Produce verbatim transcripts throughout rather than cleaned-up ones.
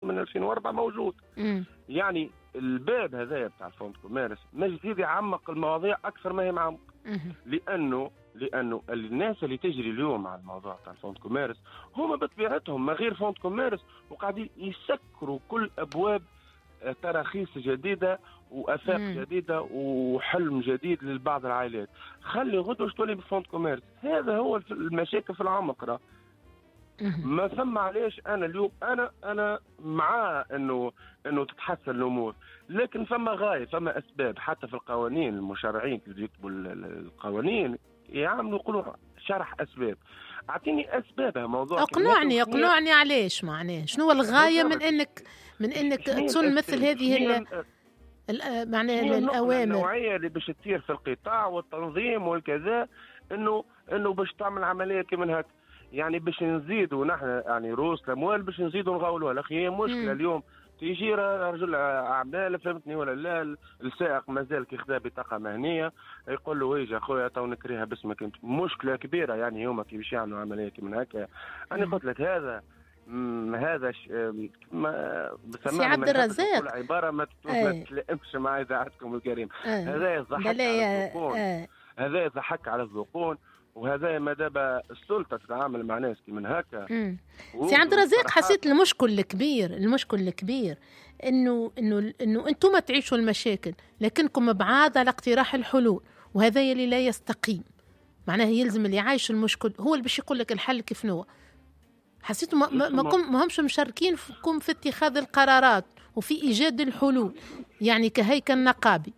من ألفين وأربعة موجود. مم. يعني الباب هذا بتاع الفوند كوميرس ما يزيد يعمق المواضيع اكثر ما هي معمق. لانه لانه الناس اللي تجري اليوم على الموضوع تاع الفوند كوميرس هما بطبيعتهم ما غير فوند كوميرس وقاعدين يسكروا كل ابواب تراخيص جديده وافاق مم. جديده وحلم جديد لبعض العائلات. خلي غدوه تولي بالفوند كوميرس. هذا هو المشاكل في العمق راه. ما ثم علاش انا اليوم انا انا مع انه انه تتحسن الامور، لكن ثم غايه ثم اسباب حتى في القوانين. المشرعين اللي يكتبوا القوانين يعملوا يقولوا شرح اسباب. اعطيني اسبابها موضوع. اقنعني اقنعني علاش معناه شنو الغايه من انك من انك تصن مثل هذه معناها الاوامر النوعيه اللي باش تصير في القطاع والتنظيم والكذا، انه انه باش تعمل عمليه كيما هكا. يعني باش نزيدوا نحن يعني رؤوس الاموال باش نزيدوا نغولوها. الاخي هي مشكله اليوم تيجي رجل اعمال فهمتني ولا لا، السائق مازال كيخدم بطاقه مهنيه يقول له ويجي اخويا تو نكريها باسمك انت. مشكله كبيره يعني هما كي باش يعملوا عمليه كيما هكا. انا قلت لك هذا هذا ش... ما سي عبد الرزاق عباره ما تتلائمش مع اذاعتكم الكريم. هذا يضحك على الذقون. هذا يضحك على الذقون. وهذا ما دابا السلطه تتعامل مع ناس كي من هكا. سي عبد الرزاق حسيت المشكل الكبير المشكل الكبير انه انه انه انتم تعيشوا المشاكل لكنكم بعاد على اقتراح الحلول، وهذا يلي لا يستقيم. معناه يلزم اللي عايش المشكل هو اللي باش يقول لك الحل كيف نوع. حسيتوا ما, ما, ما, ما همش مشاركين فيكم في اتخاذ القرارات وفي ايجاد الحلول يعني كهيكل نقابي.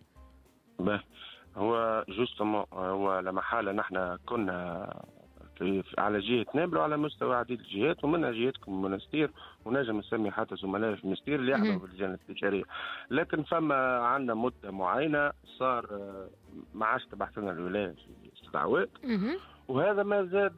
هو جوستومون هو لما حالة نحن كنا على جهة نابل وعلى مستوى عديد الجهات ومنها جهتكم منستير ونجم نسمي حتى زملاء في المنستير اللي يعملوا في اللجان الاستشارية. لكن فما عندنا مدة معينة صار ما عادش تبعث لنا الولاية في استدعوات، وهذا ما زاد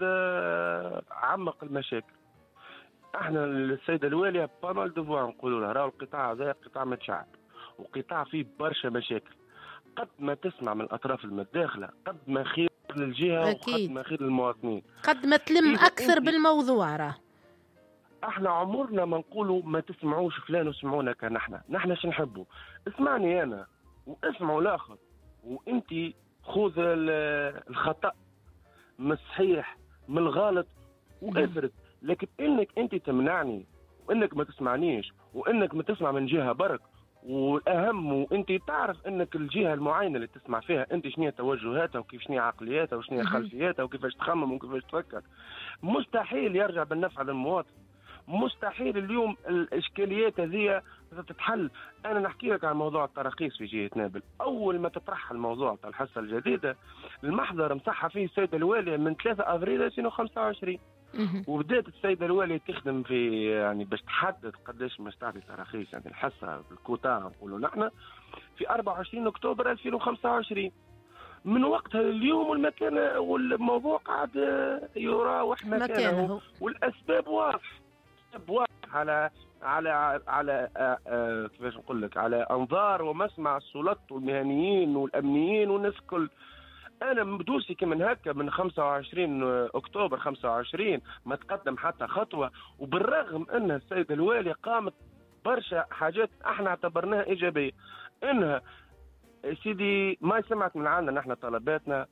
عمق المشاكل. احنا السيدة الوالية بامال دفوار نقولوا لها راهو القطاع هذا قطاع متشعب وقطاع فيه برشا مشاكل. قد ما تسمع من الأطراف المتداخلة قد ما خير للجهة وقد ما خير للمواطنين. قد ما تلم أكثر بالموضوع راه. احنا عمرنا ما نقولوا ما تسمعوش فلان وسمعونا كنحنا. نحنا شو نحبوا؟ اسمعني أنا واسمعوا الآخر، وانتي خذ الخطأ من الصحيح من الغلط وافرد. لكن انك انت تمنعني وانك ما تسمعنيش وانك ما تسمع من جهة برك، والاهم وانت تعرف انك الجهه المعينه اللي تسمع فيها انت شنو توجهاتها وكيف شنو عقلياتها وشنو خلفياتها وكيفاش تخمم وكيفاش تفكر، مستحيل يرجع بالنفع للمواطن. مستحيل اليوم الاشكاليات هذه تتحل. انا نحكي لك عن موضوع التراخيص في جهه نابل. اول ما تطرح الموضوع تاع الحصه الجديده المحضر مسحها فيه السيده الواليه من ثلاثة افريل ألفين وخمسة وعشرين، وبدات السيده الواليه تخدم في يعني باش تحدد قداش باش تعطي تراخيص يعني الحصه بالكوتا نقولوا نحن في أربعة وعشرين أكتوبر ألفين وخمسة وعشرين. من وقتها لليوم والمكان والموضوع قاعد يراوح مكانه والاسباب واضحه. واضح على على على كيفاش نقول لك على انظار ومسمع السلطات والمهنيين والامنيين والناس الكل. انا مدوسي كمن هكا من خمسة وعشرين أكتوبر خمسة وعشرين ما تقدم حتى خطوه، وبالرغم ان السيده الوالي قامت برشا حاجات احنا اعتبرناها ايجابيه. انها سيدي ما سمعت من عندنا نحن طلباتنا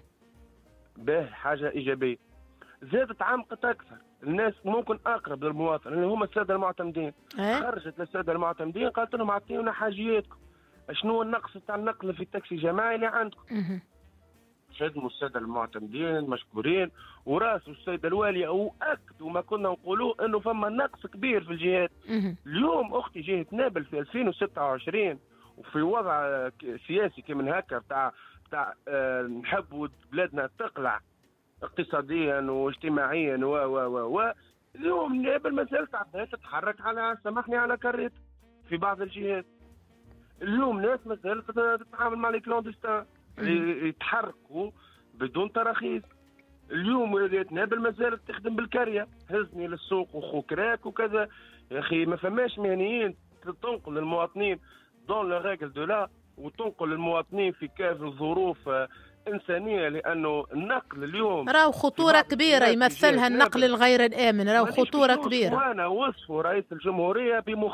به حاجه ايجابيه، زادت عمقت اكثر. الناس ممكن اقرب للمواطن اللي هم الساده المعتمدين. خرجت للساده المعتمدين قالت لهم اعطيونا حاجياتكم، شنو النقص تاع النقل في التاكسي الجماعي اللي عندكم. شدموا الساده المعتمدين مشكورين وراسوا السيده الواليه واكدوا ما كنا نقولوه انه فما نقص كبير في الجهات. اليوم اختي جهه نابل في ألفين وستة وعشرين وفي وضع سياسي كمن هكا بتاع بتاع أه نحبوا بلادنا تقلع اقتصاديا واجتماعيا و و و و اليوم نابل ما زالت عباد تتحرك على سامحني على كريت في بعض الجهات. اليوم ناس ما زالت تتعامل مع الكلوندستان يتحركوا بدون تراخيص. اليوم ولات نابل ما زالت تخدم بالكريه، هزني للسوق وخوكراك وكذا. يا اخي ما فماش مهنيين تنقل المواطنين دون لو ريغل دو لا وتنقل المواطنين في كافة الظروف إنسانية، لأنه النقل اليوم راهو خطورة كبيرة يمثلها النقل الغير الآمن، راهو خطورة كبيرة. وأنا وصفوا رئيس الجمهورية